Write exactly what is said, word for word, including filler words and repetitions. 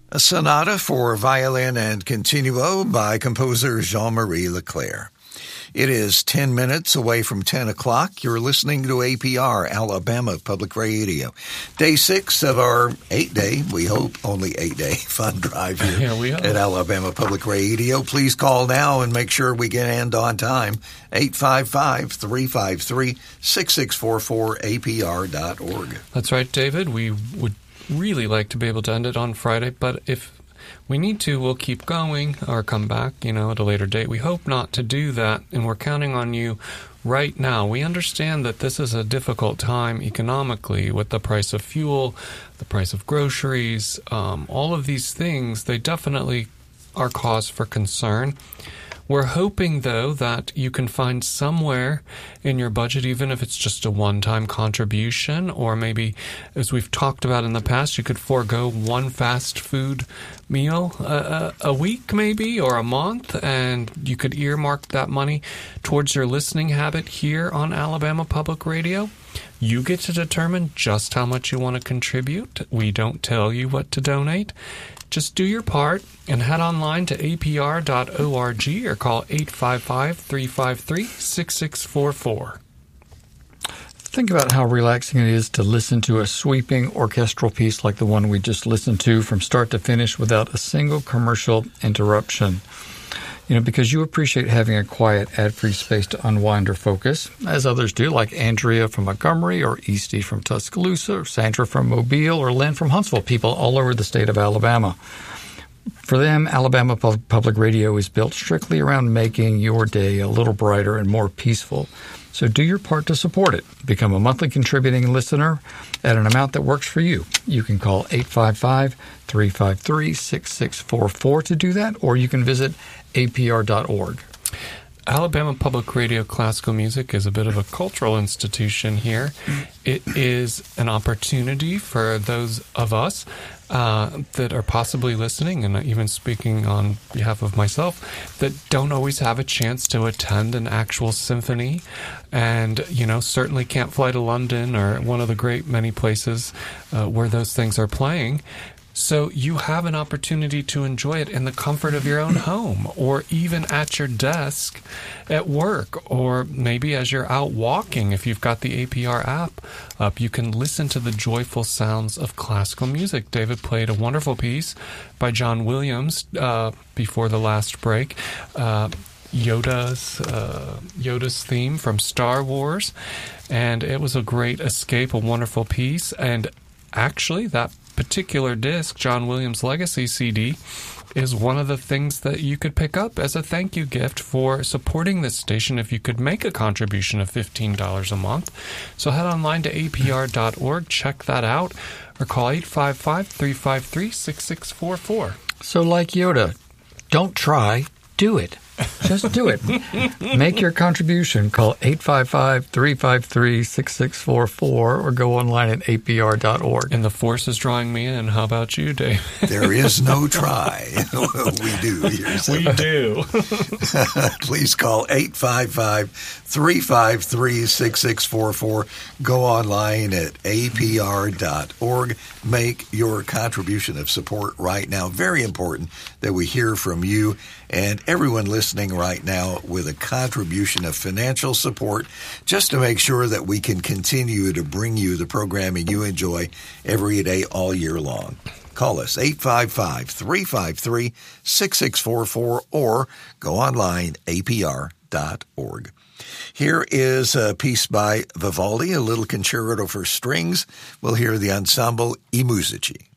A sonata for violin and continuo by composer Jean-Marie Leclerc. It is ten minutes away from ten o'clock. You're listening to A P R, Alabama Public Radio. Day six of our eight-day, we hope, only eight-day fun drive here yeah, we are. at Alabama Public Radio. Please call now and make sure we can end on time. eight five five, three five three, six six four four, A P R dot org. That's right, David. We would really like to be able to end it on Friday, but if we need to, we'll keep going or come back, you know, at a later date. We hope not to do that, and we're counting on you right now. We understand that this is a difficult time economically with the price of fuel, the price of groceries, um, all of these things. They definitely are cause for concern. We're hoping, though, that you can find somewhere in your budget, even if it's just a one-time contribution, or maybe, as we've talked about in the past, you could forego one fast food meal a, a week, maybe, or a month, and you could earmark that money towards your listening habit here on Alabama Public Radio. You get to determine just how much you want to contribute. We don't tell you what to donate. Just do your part and head online to A P R dot org or call eight five five, three five three, six six four four. Think about how relaxing it is to listen to a sweeping orchestral piece like the one we just listened to from start to finish without a single commercial interruption. You know, because you appreciate having a quiet, ad-free space to unwind or focus, as others do, like Andrea from Montgomery, or Eastie from Tuscaloosa, or Sandra from Mobile, or Lynn from Huntsville, people all over the state of Alabama. For them, Alabama Public Radio is built strictly around making your day a little brighter and more peaceful. So do your part to support it. Become a monthly contributing listener at an amount that works for you. You can call eight five five, three five three, six six four four to do that, or you can visit A P R dot org. Alabama Public Radio Classical Music is a bit of a cultural institution here. It is an opportunity for those of us uh, that are possibly listening, and even speaking on behalf of myself, that don't always have a chance to attend an actual symphony, and, you know, certainly can't fly to London or one of the great many places uh, where those things are playing. So you have an opportunity to enjoy it in the comfort of your own home, or even at your desk at work, or maybe as you're out walking. If you've got the A P R app up, you can listen to the joyful sounds of classical music. David played a wonderful piece by John Williams uh, before the last break. Uh, Yoda's uh, Yoda's theme from Star Wars, and it was a great escape, a wonderful piece. And actually, that particular disc, John Williams' Legacy C D, is one of the things that you could pick up as a thank you gift for supporting this station if you could make a contribution of fifteen dollars a month. So head online to A P R dot org, check that out, or call eight five five, three five three, six six four four. So like Yoda, don't try, do it. Just do it. Make your contribution. Call eight five five, three five three, six six four four or go online at A P R dot org. And the force is drawing me in. How about you, Dave? There is no try. We do. Here's we do. Please call eight five five, three five three, six six four four. Go online at A P R dot org. Make your contribution of support right now. Very important that we hear from you and everyone listening right now with a contribution of financial support, just to make sure that we can continue to bring you the programming you enjoy every day all year long. Call us eight five five, three five three, six six four four or go online, A P R dot org. Here is a piece by Vivaldi, a little concerto for strings. We'll hear the ensemble I Musici.